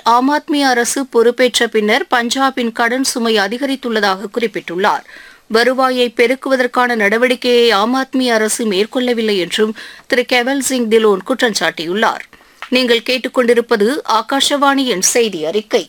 ஆம் ஆத்மி அரசு பொறுப்பேற்ற பின்னர் பஞ்சாபின் கடன் சுமை அதிகரித்துள்ளதாக குறிப்பிட்டுள்ளார். வருவாயை பெருக்குவதற்கான நடவடிக்கையை ஆம் ஆத்மி அரசு மேற்கொள்ளவில்லை என்றும் திரு கெவல் சிங் திலோன் குற்றம் சாட்டியுள்ளார். நீங்கள் கேட்டுக்கொண்டிருப்பது ஆகாஷவாணியின் செய்தி அறிக்கை.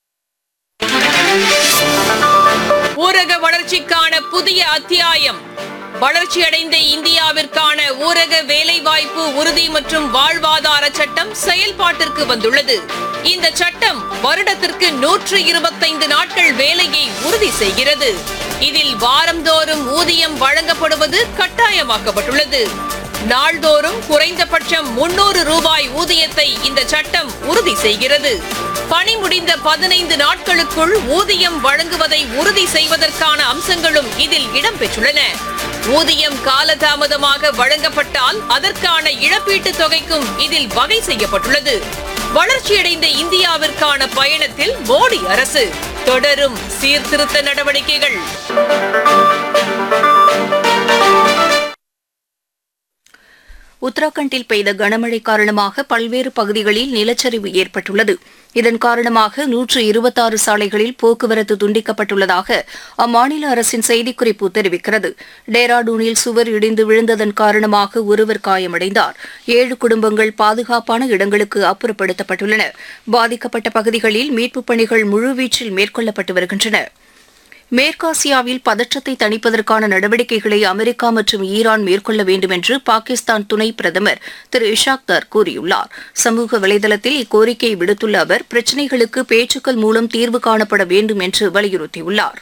ஊரக வளர்ச்சிக்கான புதிய அத்தியாயம். வளர்ச்சியடைந்த இந்தியாவிற்கான ஊரக வேலைவாய்ப்பு உறுதி மற்றும் வாழ்வாதார சட்டம் செயல்பாட்டிற்கு வந்துள்ளது. இந்த சட்டம் வருடத்திற்கு 125 நாட்கள் வேலையை உறுதி செய்கிறது. இதில் வாரந்தோறும் ஊதியம் வழங்கப்படுவது கட்டாயமாக்கப்பட்டுள்ளது. நாள்தோறும் குறைந்தபட்சம் 300 ரூபாய் ஊதியத்தை இந்த சட்டம் உறுதி செய்கிறது. பணி முடிந்த 15 நாட்களுக்குள் ஊதியம் வழங்குவதை உறுதி செய்வதற்கான அம்சங்களும் இதில் இடம்பெற்றுள்ளன. ஊதியம் காலதாமதமாக வழங்கப்பட்டால் அதற்கான இழப்பீட்டுத் தொகைக்கும் இதில் வகை செய்யப்பட்டுள்ளது. வளர்ச்சியடைந்த இந்தியாவிற்கான பயணத்தில் மோடி அரசு தொடரும் சீர்திருத்த நடவடிக்கைகள். உத்தரகாண்டில் பெய்த கனமழை காரணமாக பல்வேறு பகுதிகளில் நிலச்சரிவு ஏற்பட்டுள்ளது. இதன் காரணமாக 126 சாலைகளில் போக்குவரத்து துண்டிக்கப்பட்டுள்ளதாக அம்மாநில அரசின் செய்திக்குறிப்பு தெரிவிக்கிறது. டேராடூனில் சுவர் இடிந்து விழுந்ததன் காரணமாக ஒருவர் காயமடைந்தார். 7 குடும்பங்கள் பாதுகாப்பான இடங்களுக்கு அப்புறப்படுத்தப்பட்டுள்ளன. பாதிக்கப்பட்ட பகுதிகளில் மீட்புப் பணிகள் முழுவீச்சில் மேற்கொள்ளப்பட்டு வருகின்றன. மேற்காசியாவில் பதற்றத்தை தணிப்பதற்கான நடவடிக்கைகளை அமெரிக்கா மற்றும் ஈரான் மேற்கொள்ள வேண்டும் என்று பாகிஸ்தான் துணை பிரதமர் திரு இஷாக் தார் கூறியுள்ளார். சமூக வலைதளத்தில் இக்கோரிக்கையை விடுத்துள்ள அவர் பிரச்சினைகளுக்கு பேச்சுக்கள் மூலம் தீர்வு காணப்பட வேண்டும் என்று வலியுறுத்தியுள்ளார்.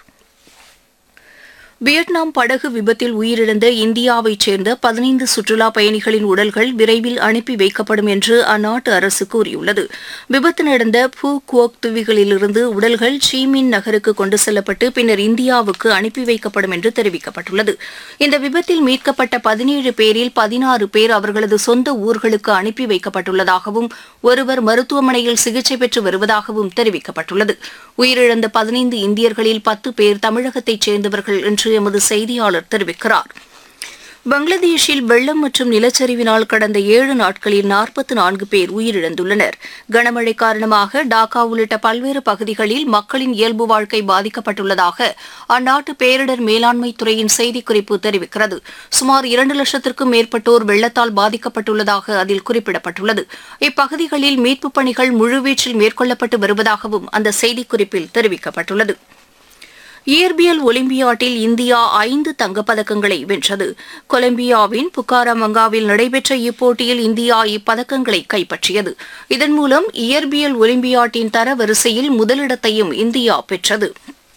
வியட்நாம் படகு விபத்தில் உயிரிழந்த இந்தியாவைச் சேர்ந்த 15 சுற்றுலாப் பயணிகளின் உடல்கள் விரைவில் அனுப்பி வைக்கப்படும் என்று அந்நாட்டு அரசு கூறியுள்ளது. விபத்து நடந்த பூ குவோக் தீவுகளிலிருந்து உடல்கள் சீமின் நகருக்கு கொண்டு செல்லப்பட்டு பின்னர் இந்தியாவுக்கு அனுப்பி வைக்கப்படும் என்று தெரிவிக்கப்பட்டுள்ளது. இந்த விபத்தில் மீட்கப்பட்ட 17 பேரில் 16 பேர் அவர்களது சொந்த ஊர்களுக்கு அனுப்பி வைக்கப்பட்டுள்ளதாகவும் ஒருவர் மருத்துவமனையில் சிகிச்சை பெற்று வருவதாகவும் தெரிவிக்கப்பட்டுள்ளது. உயிரிழந்த 15 இந்தியர்களில் 10 பேர் தமிழகத்தைச் சேர்ந்தவர்கள் என்று எமது செய்தியாளர் தெரிவிக்கிறார். பங்களாதேஷில் வெள்ளம் மற்றும் நிலச்சரிவினால் கடந்த 7 நாட்களில் 44 பேர் உயிரிழந்துள்ளனர். கனமழை காரணமாக டாக்கா உள்ளிட்ட பல்வேறு பகுதிகளில் மக்களின் இயல்பு வாழ்க்கை பாதிக்கப்பட்டுள்ளதாக அந்நாட்டு பேரிடர் மேலாண்மை துறையின் செய்திக்குறிப்பு தெரிவிக்கிறது. சுமார் 2 லட்சத்திற்கும் மேற்பட்டோர் வெள்ளத்தால் பாதிக்கப்பட்டுள்ளதாக அதில் குறிப்பிடப்பட்டுள்ளது. இப்பகுதிகளில் மீட்புப் பணிகள் முழுவீச்சில் மேற்கொள்ளப்பட்டு வருவதாகவும் அந்த செய்திக்குறிப்பில் தெரிவிக்கப்பட்டுள்ளது. இயற்பியல் ஒலிம்பியாட்டில் இந்தியா 5 தங்கப்பதக்கங்களை வென்றது. கொலம்பியாவின் புக்காரமங்காவில் நடைபெற்ற இப்போட்டியில் இந்தியா இப்பதக்கங்களை கைப்பற்றியது. இதன் மூலம் இயற்பியல் ஒலிம்பியாட்டின் தரவரிசையில் முதலிடத்தையும் இந்தியா பெற்றது.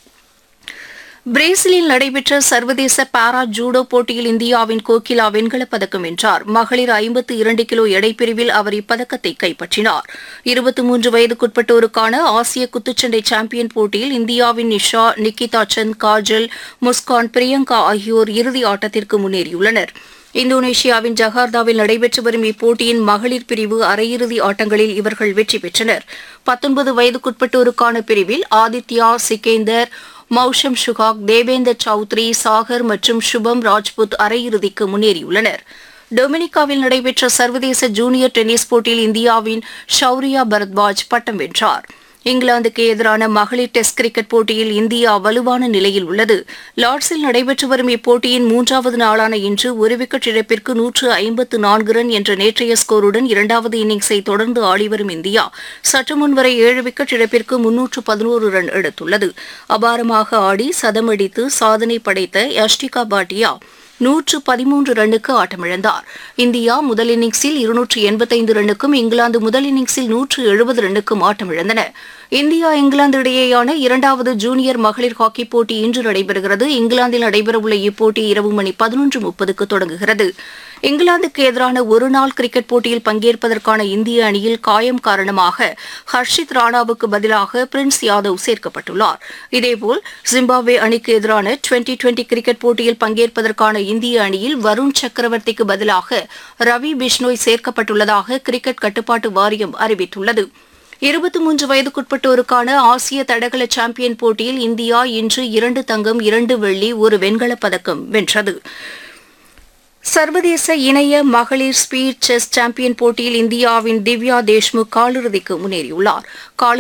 பிரேசிலில் நடைபெற்ற சர்வதேச பாரா ஜூடோ போட்டியில் இந்தியாவின் கோகிலா வெண்கலப் பதக்கம் வென்றார். மகளிர் 52 கிலோ எடைப்பிரிவில் அவர் இப்பதக்கத்தை கைப்பற்றினார். 23 வயதுக்குட்பட்டோருக்கான ஆசிய குத்துச்சண்டை சாம்பியன் போட்டியில் இந்தியாவின் நிஷா, நிக்கிதா சந்த், காஜல், முஸ்கான், பிரியங்கா ஆகியோர் இறுதி ஆட்டத்திற்கு முன்னேறியுள்ளனர். இந்தோனேஷியாவின் ஜகார்த்தாவில் நடைபெற்று வரும் இப்போட்டியின் மகளிர் பிரிவு அரையிறுதி ஆட்டங்களில் இவர்கள் வெற்றி பெற்றனர். 19 வயதுக்குட்பட்டோருக்கான பிரிவில் ஆதித்யா, சிகேந்தர், மௌஷம் சுகாக், தேவேந்தர் சௌத்ரி, சாகர் மற்றும் சுபம் ராஜ்புத் அரையிறுதிக்கு முன்னேறியுள்ளனர். டொமினிகாவில் நடைபெற்ற சர்வதேச ஜூனியர் டென்னிஸ் போட்டியில் இந்தியாவின் ஷௌரியா பரத்வாஜ் பட்டம் வென்றார். இங்கிலாந்துக்கு எதிரான மகளிர் டெஸ்ட் கிரிக்கெட் போட்டியில் இந்தியா வலுவான நிலையில் உள்ளது. லார்ட்ஸில் நடைபெற்று வரும் இப்போட்டியின் 3வது நாளான இன்று ஒரு விக்கெட் இழப்பிற்கு 154 ரன் என்ற நேற்றைய ஸ்கோருடன் 2வது இன்னிங்ஸை தொடர்ந்து ஆடிவரும் இந்தியா சற்று முன்வரை 7 விக்கெட் இழப்பிற்கு 311 ரன் எடுத்துள்ளது. அபாரமாக ஆடி சதமடித்து சாதனை படைத்த யஷ்டிகா பாட்டியா 113 ரன்னுக்கு ஆட்டமிழந்தார். இந்தியா முதல் இன்னிங்ஸில் 285 ரன்னுக்கும் இங்கிலாந்து முதல் இன்னிங்ஸில் 170 ரன்னுக்கும் ஆட்டமிழந்தன. இந்தியா இங்கிலாந்து இடையேயான 2வது ஜூனியர் மகளிர் ஹாக்கி போட்டி இன்று நடைபெறுகிறது. இங்கிலாந்தில் நடைபெறவுள்ள இப்போட்டி இரவு மணி 11:30க்கு தொடங்குகிறது. இங்கிலாந்துக்கு எதிரான ஒருநாள் கிரிக்கெட் போட்டியில் பங்கேற்பதற்கான இந்திய அணியில் காயம் காரணமாக ஹர்ஷித் ராணாவுக்கு பதிலாக பிரின்ஸ் யாதவ் சேர்க்கப்பட்டுள்ளார். இதேபோல் ஜிம்பாப்வே அணிக்கு எதிரான டுவெண்டி கிரிக்கெட் போட்டியில் பங்கேற்பதற்கான இந்திய அணியில் வருண் சக்கரவர்த்திக்கு பதிலாக ரவி பிஷ்னோய் சேர்க்கப்பட்டுள்ளதாக கிரிக்கெட் கட்டுப்பாட்டு வாரியம் அறிவித்துள்ளது. 23 வயதுக்குட்பட்டோருக்கான ஆசிய தடகள சாம்பியன் போட்டியில் இந்தியா இன்று 2 தங்கம் 2 வெள்ளி 1 வெண்கலப் பதக்கம் வென்றது. சர்வதேச இணைய மகளிர் ஸ்பீட் செஸ் சாம்பியன் போட்டியில் இந்தியாவின் திவ்யா தேஷ்முக் காலிறுதிக்கு முன்னேறியுள்ளார்.